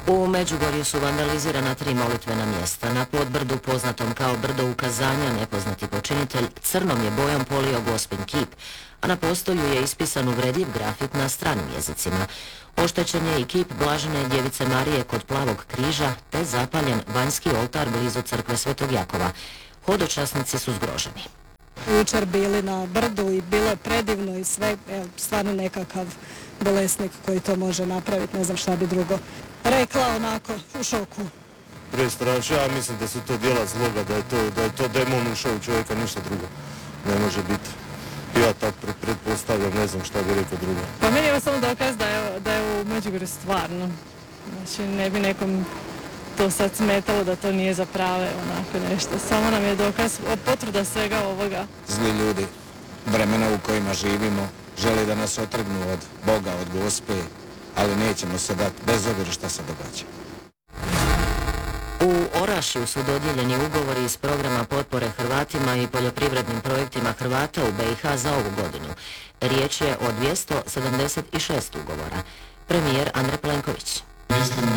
U Međugorju su vandalizirana 3 molitvena mjesta. Na Podbrdu, poznatom kao brdo ukazanja, nepoznati počinitelj crnom je bojom polio Gospin kip, a na postolju je ispisan uvredljiv grafit na stranim jezicima. Oštećen je i kip Blažene djevice Marije kod Plavog križa, te zapaljen vanjski oltar blizu crkve Svetog Jakova. Hodočasnici su zgroženi. Jučer bili na brdu i bilo je predivno i sve, stvarno nekakav bolesnik koji to može napraviti, ne znam šta bi drugo rekla, onako u šoku. Prestrašno, ja mislim da su to djela zloga, da je to demon ušao u čovjeka, ništa drugo ne može biti. Ja tako pretpostavljam, ne znam šta bi rekao drugo. Pa meni je ovo samo dokaz da je u Međugorju stvarno. Znači ne bi nekom to sad smetalo da to nije za prave onako nešto. Samo nam je dokaz, potvrda svega ovoga. Zli ljudi, vremena u kojima živimo, žele da nas otrgnu od Boga, od Gospe, ali nećemo se dati bez obzira šta se događa. U Orašju su dodijeljeni ugovori iz programa potpore Hrvatima i poljoprivrednim projektima Hrvata u BiH za ovu godinu. Riječ je o 276 ugovora. Premijer Andrej Plenković.